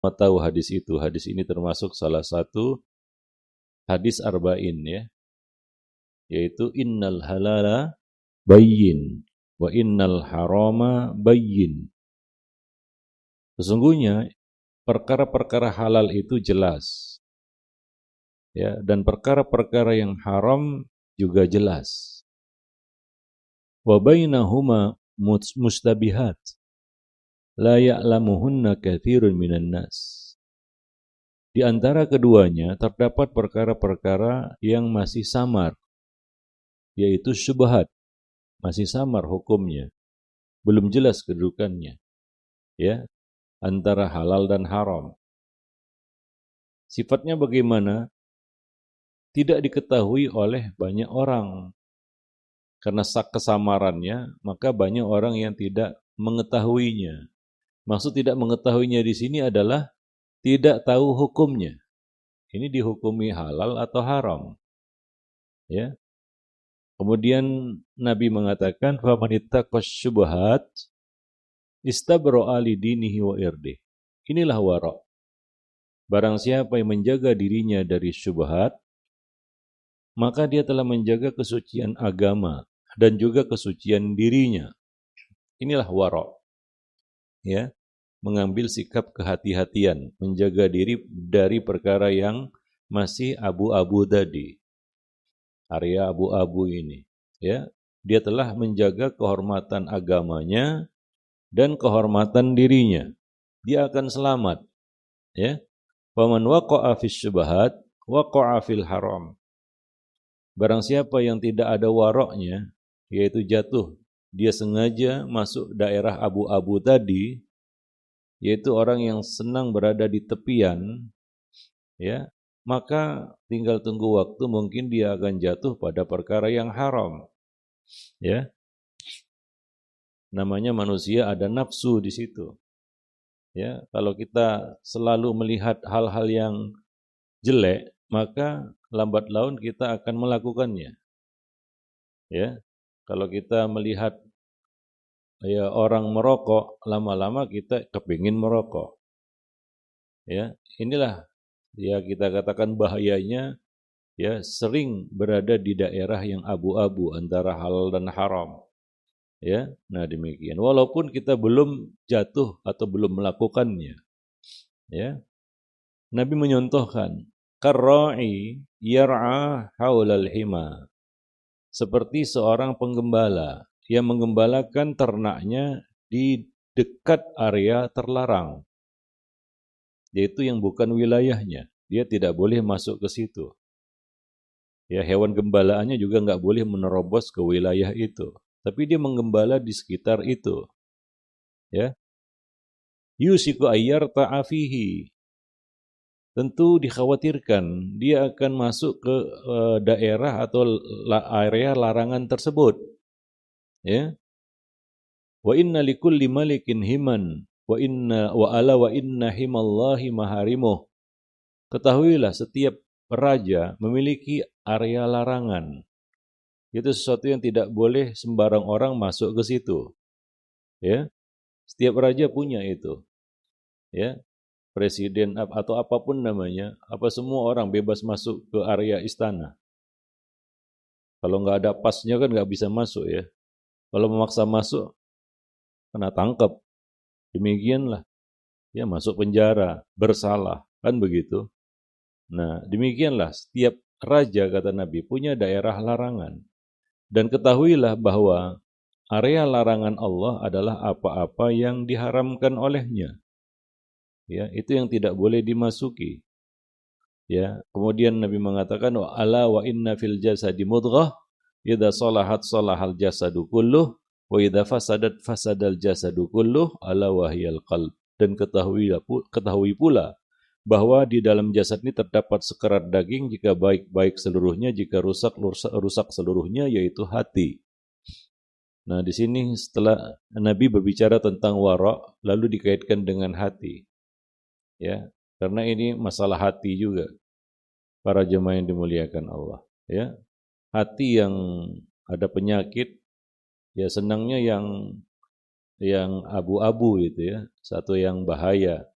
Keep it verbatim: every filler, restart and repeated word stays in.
tahu hadis itu. Hadis ini termasuk salah satu hadis arba'in ya, yaitu innal halala bayyin wa innal harama bayyin. Sesungguhnya perkara-perkara halal itu jelas, ya, dan perkara-perkara yang haram juga jelas. Wa bainahuma mustabihat la ya'lamuhunna katsirun minan nas. Di antara keduanya terdapat perkara-perkara yang masih samar, yaitu syubhat, masih samar hukumnya, belum jelas kedudukannya, ya, antara halal dan haram. Sifatnya bagaimana? Tidak diketahui oleh banyak orang. Karena kesamarannya, maka banyak orang yang tidak mengetahuinya. Maksud tidak mengetahuinya di sini adalah tidak tahu hukumnya. Ini dihukumi halal atau haram. Ya. Kemudian Nabi mengatakan, "Faman ittaqas syubhat istabra'a li dinihi wa irdih." Inilah wara'. Barang siapa yang menjaga dirinya dari syubhat, maka dia telah menjaga kesucian agama dan juga kesucian dirinya. Inilah wara'. Ya, mengambil sikap kehati-hatian, menjaga diri dari perkara yang masih abu-abu tadi. Area abu-abu ini, ya. Dia telah menjaga kehormatan agamanya dan kehormatan dirinya. Dia akan selamat, ya. Faman waqa'a fis syubhat waqa'a fil haram. Barang siapa yang tidak ada waroknya, yaitu jatuh, dia sengaja masuk daerah abu-abu tadi, yaitu orang yang senang berada di tepian, ya, maka tinggal tunggu waktu, mungkin dia akan jatuh pada perkara yang haram, ya. Namanya manusia ada nafsu di situ, ya. Kalau kita selalu melihat hal-hal yang jelek, maka lambat laun kita akan melakukannya, ya. Kalau kita melihat ya orang merokok, lama-lama kita kepingin merokok. Ya, inilah ya kita katakan bahayanya ya sering berada di daerah yang abu-abu antara halal dan haram. Ya, nah demikian. Walaupun kita belum jatuh atau belum melakukannya. Ya. Nabi menyontohkan karra'i yar'a haulal hima. Seperti seorang penggembala yang menggembalakan ternaknya di dekat area terlarang, yaitu yang bukan wilayahnya. Dia tidak boleh masuk ke situ. Ya, hewan gembalaannya juga nggak boleh menerobos ke wilayah itu. Tapi dia menggembala di sekitar itu. Ya, yusiku ayyar ta'afihi. Tentu dikhawatirkan dia akan masuk ke uh, daerah atau area larangan tersebut. Ya. Wa inna likulli malikin himan wa inna wa ala wa inna himallahi maharimuh. Ketahuilah setiap raja memiliki area larangan. Itu sesuatu yang tidak boleh sembarang orang masuk ke situ. Ya. Setiap raja punya itu. Ya. Presiden atau apapun namanya, apa semua orang bebas masuk ke area istana. Kalau nggak ada pasnya kan nggak bisa masuk ya. Kalau memaksa masuk, kena tangkap. Demikianlah. Ya, masuk penjara, bersalah, kan begitu. Nah, demikianlah setiap raja, kata Nabi, punya daerah larangan. Dan ketahuilah bahwa area larangan Allah adalah apa-apa yang diharamkan olehnya. Ya, itu yang tidak boleh dimasuki. Ya, kemudian Nabi mengatakan wa ala wa inna fil jasadi mudghah idza salahat salahal jasadu kulluh wa idza fasadat fasadal jasadu kulluh ala wahyal qalb. Dan ketahui ketahui pula bahwa di dalam jasad ini terdapat sekerat daging, jika baik-baik seluruhnya, jika rusak rusak, rusak seluruhnya, yaitu hati. Nah, di sini setelah Nabi berbicara tentang wara, lalu dikaitkan dengan hati. Ya, karena ini masalah hati juga. Para jemaah yang dimuliakan Allah, ya. Hati yang ada penyakit, ya senangnya yang yang abu-abu itu ya, satu yang bahaya.